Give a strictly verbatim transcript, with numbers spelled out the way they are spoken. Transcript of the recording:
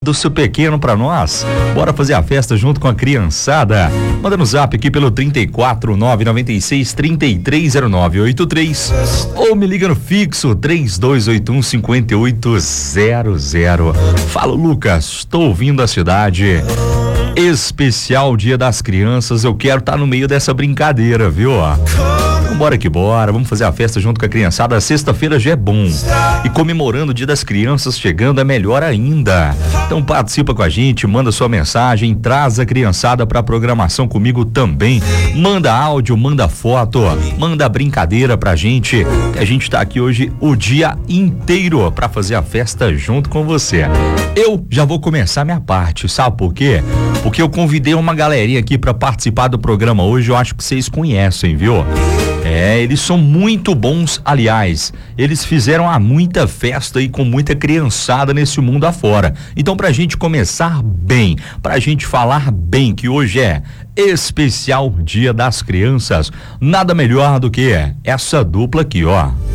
do seu pequeno pra nós. Bora fazer a festa junto com a criançada. Manda no zap aqui pelo trinta e quatro, nove nove seis, trinta e três zero nove oito três ou me liga no fixo três dois oito um, cinco oito zero zero. Fala, Lucas, estou ouvindo a cidade. Especial Dia das Crianças, eu quero estar tá no meio dessa brincadeira, viu? Bora que bora, vamos fazer a festa junto com a criançada. Sexta-feira já é bom. E comemorando o Dia das Crianças chegando é melhor ainda. Então participa com a gente, manda sua mensagem, traz a criançada pra programação comigo também. Manda áudio, manda foto, manda brincadeira pra gente. A gente tá aqui hoje o dia inteiro pra fazer a festa junto com você. Eu já vou começar minha parte, sabe por quê? Porque eu convidei uma galerinha aqui pra participar do programa hoje, eu acho que vocês conhecem, viu? É, eles são muito bons, aliás, eles fizeram a muita festa e com muita criançada nesse mundo afora. Então, pra gente começar bem, pra gente falar bem, que hoje é especial Dia das Crianças, nada melhor do que essa dupla aqui, ó.